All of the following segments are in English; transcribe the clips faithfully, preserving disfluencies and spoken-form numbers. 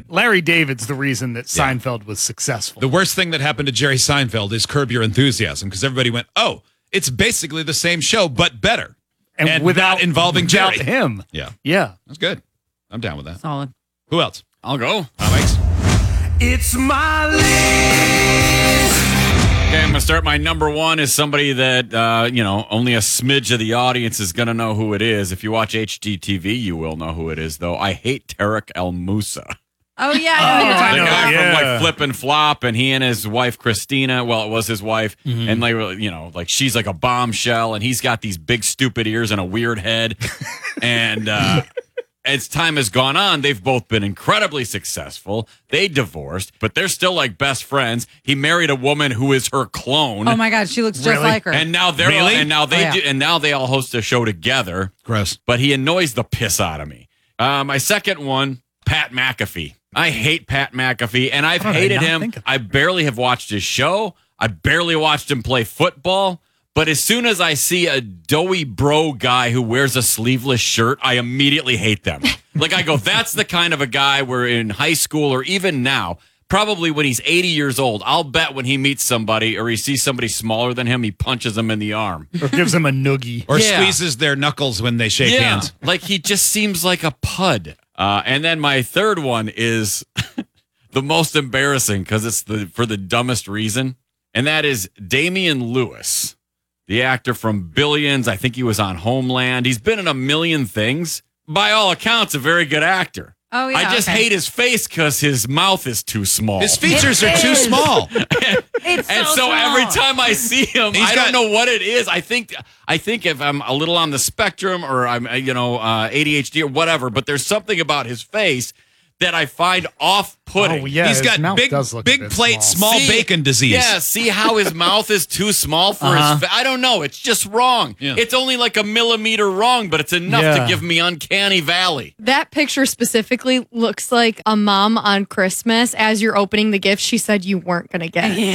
Larry David's the reason that Yeah. Seinfeld was successful. The worst thing that happened to Jerry Seinfeld is Curb Your Enthusiasm, because everybody went, oh, it's basically the same show, but better. and, and without not involving without Jerry. him. Yeah. Yeah. That's good. I'm down with that. Solid. Who else? I'll go. Alex? It's my list. Okay, I'm going to start. My number one is somebody that, uh, you know, only a smidge of the audience is going to know who it is. If you watch H G T V, you will know who it is, though. I hate Tarek El Moussa. Oh, yeah. I know who you're The talking know, about. guy yeah. from like Flip and Flop, and he and his wife Christina. Well, it was his wife, Mm-hmm. and they were, you know, like she's like a bombshell, and he's got these big stupid ears and a weird head. and uh, as time has gone on, they've both been incredibly successful. They divorced, but they're still like best friends. He married a woman who is her clone. Oh, my God. She looks just Really? like her. And now they're all, Really? and now they Oh, yeah. do, and now they all host a show together. Gross. But he annoys the piss out of me. Uh, my second one, Pat McAfee. I hate Pat McAfee, and I've How did I hated not him. think of that? I barely have watched his show. I barely watched him play football. But as soon as I see a doughy bro guy who wears a sleeveless shirt, I immediately hate them. Like I go, that's the kind of a guy where in high school or even now, probably when he's eighty years old, I'll bet when he meets somebody or he sees somebody smaller than him, he punches them in the arm. Or gives him a noogie. Or Yeah. squeezes their knuckles when they shake hands. Like he just seems like a pud. Uh, and then my third one is the most embarrassing because it's the for the dumbest reason, and that is Damian Lewis, the actor from Billions. I think he was on Homeland. He's been in a million things. By all accounts, a very good actor. Oh, yeah. I just okay. hate his face because his mouth is too small. His features It are too is. small. It's And so so small. every time I see him, He's I got- don't know what it is. I think I think if I'm a little on the spectrum or I'm uh, you know uh, A D H D or whatever, but there's something about his face that I find off-putting. Oh, yeah. He's his got mouth big, does look a big bit plate, small, small. See- bacon disease. Yeah, see how his mouth is too small for Uh-huh. his face? I don't know. It's just wrong. Yeah. It's only like a millimeter wrong, but it's enough Yeah. to give me uncanny valley. That picture specifically looks like a mom on Christmas. As you're opening the gift, she said you weren't going to get it.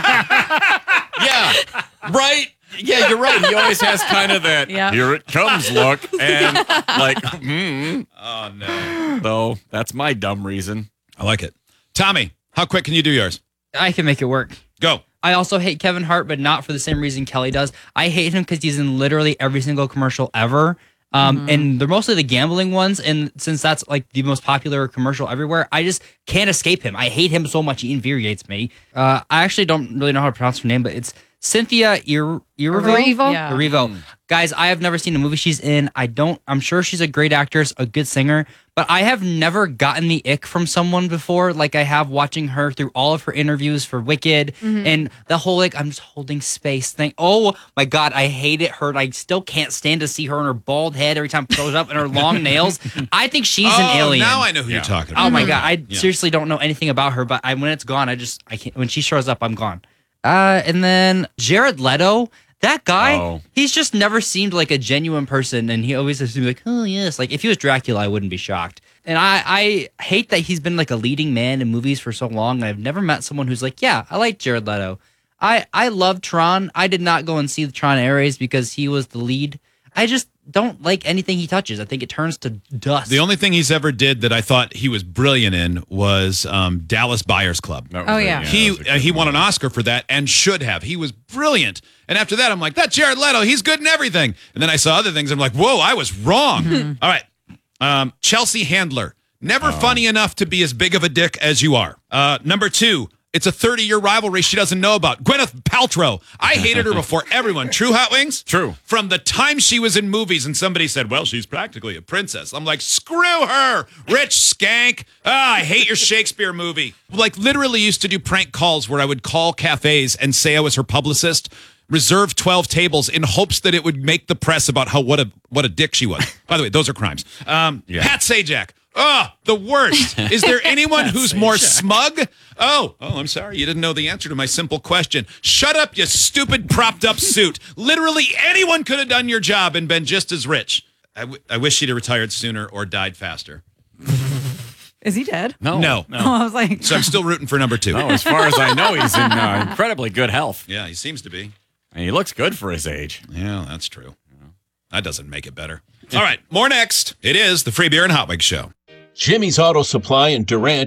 Yeah. Yeah, right? Yeah, you're right. He always has kind of that, Yeah. here it comes look. And like, hmm. Oh, no. So that's my dumb reason. I like it. Tommy, how quick can you do yours? I can make it work. Go. I also hate Kevin Hart, but not for the same reason Kelly does. I hate him because he's in literally every single commercial ever. Um, Mm-hmm. And they're mostly the gambling ones. And since that's like the most popular commercial everywhere, I just can't escape him. I hate him so much. He infuriates me. Uh, I actually don't really know how to pronounce her name, but it's Cynthia Ir- Erivo. Erivo? Yeah. Erivo. Guys, I have never seen a movie she's in. I don't, I'm sure she's a great actress, a good singer, but I have never gotten the ick from someone before like I have watching her through all of her interviews for Wicked and the whole like, I'm just holding space thing. Oh my God, I hate it. Her, I still can't stand to see her and her bald head every time it goes up and her long nails. I think she's oh, an alien. now I know who Yeah. you're talking about. Oh my God, I Yeah. seriously don't know anything about her, but I, when it's gone, I just, I can't, when she shows up, I'm gone. Uh, and then Jared Leto, that guy, Oh. he's just never seemed like a genuine person. And he always has to be like, oh, yes. Like if he was Dracula, I wouldn't be shocked. And I, I hate that he's been like a leading man in movies for so long. And I've never met someone who's like, yeah, I like Jared Leto. I, I love Tron. I did not go and see the Tron Ares because he was the lead. I just don't like anything he touches. I think it turns to dust. The only thing he's ever did that I thought he was brilliant in was um, Dallas Buyers Club. That was Oh, a- yeah. that He was a uh, good he won one. an Oscar for that and should have. He was brilliant. And after that, I'm like, that Jared Leto, he's good in everything. And then I saw other things. I'm like, whoa, I was wrong. All right. Um, Chelsea Handler, never funny enough to be as big of a dick as you are. Uh, number two, it's a thirty-year rivalry she doesn't know about. Gwyneth Paltrow. I hated her before everyone. True, Hot Wings? True. From the time she was in movies and somebody said, well, she's practically a princess. I'm like, screw her, rich skank. Ah, I hate your Shakespeare movie. Like, literally used to do prank calls where I would call cafes and say I was her publicist, reserve twelve tables in hopes that it would make the press about how what a what a dick she was. By the way, those are crimes. Um, Yeah. Pat Sajak. Oh, the worst. Is there anyone who's more smug? Oh, oh, I'm sorry. You didn't know the answer to my simple question. Shut up, you stupid propped up suit. Literally anyone could have done your job and been just as rich. I, w- I wish she'd have retired sooner or died faster. Is he dead? No. No. Oh, I was like, So I'm still rooting for number two. No, as far as I know, he's in uh, incredibly good health. Yeah, he seems to be. And he looks good for his age. Yeah, that's true. That doesn't make it better. All right, more next. It is the Free Beer and Hot Wings Show. Jimmy's Auto Supply in Durant